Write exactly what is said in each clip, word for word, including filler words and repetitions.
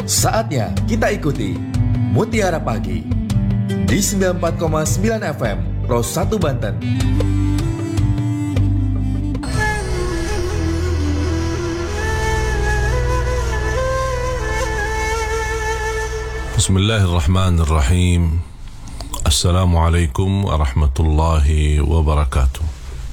Saatnya kita ikuti Mutiara Pagi di sembilan puluh empat koma sembilan F M Pro satu Banten. Bismillahirrahmanirrahim. Assalamualaikum warahmatullahi wabarakatuh.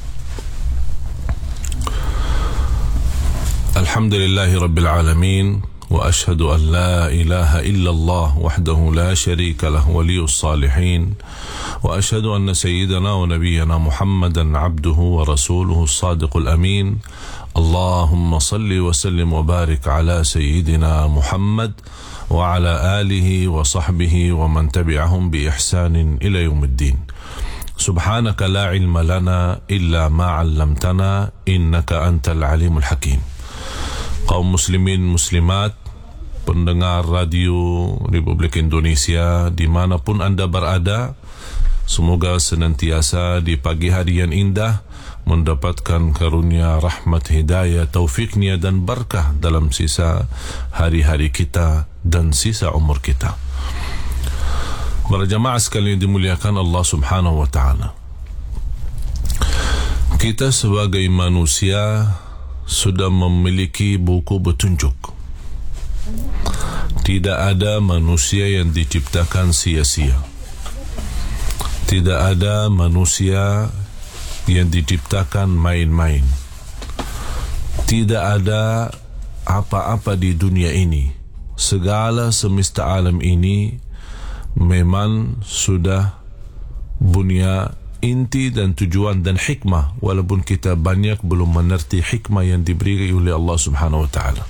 Alhamdulillahi rabbil alamin. وأشهد أن لا إله إلا الله وحده لا شريك له ولي الصالحين وأشهد أن سيدنا ونبينا محمدا عبده ورسوله الصادق الأمين اللهم صل وسلم وبارك على سيدنا محمد وعلى آله وصحبه ومن تبعهم بإحسان إلى يوم الدين. سبحانك لا علم لنا إلا ما علمتنا إنك أنت العليم الحكيم. Kaum muslimin muslimat, pendengar radio Republik Indonesia dimanapun Anda berada, semoga senantiasa di pagi hari yang indah mendapatkan karunia rahmat hidayah, taufiknya dan berkah dalam sisa hari-hari kita dan sisa umur kita. Para jamaah sekalian dimuliakan Allah Subhanahu wa taala. Kita sebagai manusia sudah memiliki buku petunjuk. Tidak ada manusia yang diciptakan sia-sia. Tidak ada manusia yang diciptakan main-main. Tidak ada apa-apa di dunia ini. Segala semesta alam ini memang sudah punya inti dan tujuan dan hikmah, walaupun kita banyak belum mengerti hikmah yang diberi oleh Allah Subhanahu wa taala.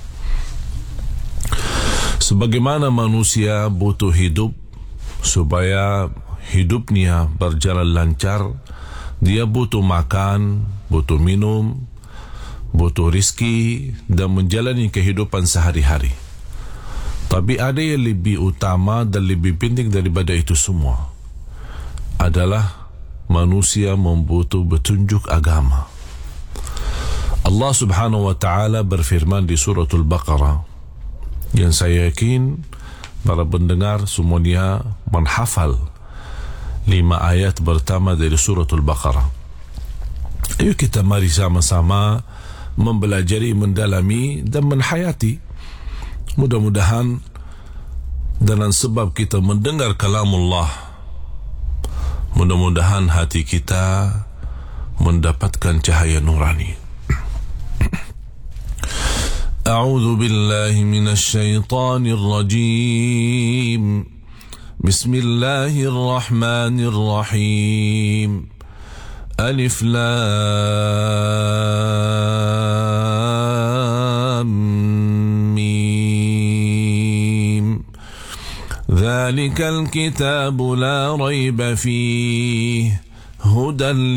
Sebagaimana manusia butuh hidup supaya hidupnya berjalan lancar, dia butuh makan, butuh minum, butuh rizki dan menjalani kehidupan sehari-hari. Tapi ada yang lebih utama dan lebih penting daripada itu semua, adalah manusia membutuh petunjuk agama. Allah Subhanahu wa taala berfirman di suratul Baqarah, yang saya yakin para pendengar semuanya menghafal lima ayat pertama dari suratul Baqarah. Ayo kita mari sama-sama mempelajari, mendalami dan menhayati. Mudah-mudahan dengan sebab kita mendengar kalamullah, mudah-mudahan hati kita mendapatkan cahaya nurani. A'udzu billahi minasy syaithanir rajim. Bismillahirrahmanirrahim. Alif lam mim. ذلك الكتاب لا ريب فيه هدى